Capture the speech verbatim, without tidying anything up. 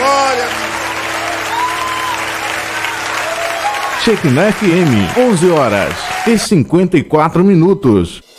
Glória. Shekinah F M, onze horas e cinquenta e quatro minutos.